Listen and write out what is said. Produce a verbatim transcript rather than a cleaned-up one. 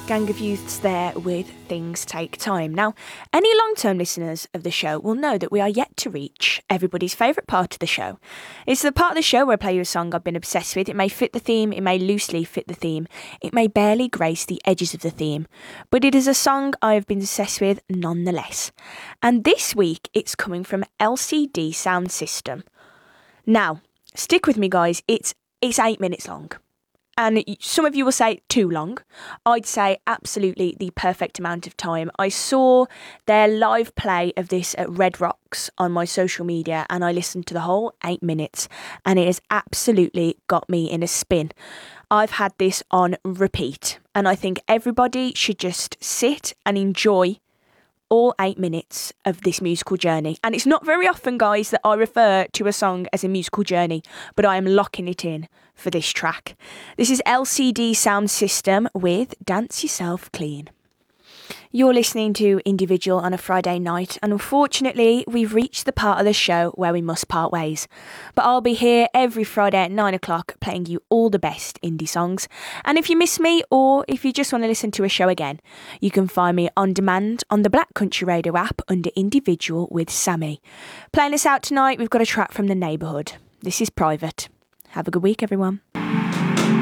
Gang of Youths there with Things Take Time. Now, any long-term listeners of the show will know that we are yet to reach everybody's favourite part of the show. It's the part of the show where I play you a song I've been obsessed with. It may fit the theme, it may loosely fit the theme, it may barely grace the edges of the theme, but it is a song I have been obsessed with nonetheless. And this week, it's coming from L C D Sound System. Now, stick with me guys, it's it's eight minutes long. And some of you will say too long. I'd say absolutely the perfect amount of time. I saw their live play of this at Red Rocks on my social media and I listened to the whole eight minutes and it has absolutely got me in a spin. I've had this on repeat and I think everybody should just sit and enjoy all eight minutes of this musical journey. And it's not very often, guys, that I refer to a song as a musical journey, but I am locking it in for this track. This is L C D Sound System with Dance Yourself Clean. You're listening to Individual on a Friday night, and unfortunately, we've reached the part of the show where we must part ways. But I'll be here every Friday at nine o'clock playing you all the best indie songs. And if you miss me, or if you just want to listen to a show again, you can find me on demand on the Black Country Radio app under Individual with Sammy. Playing us out tonight, we've got a track from The Neighbourhood. This is Private. Have a good week, everyone.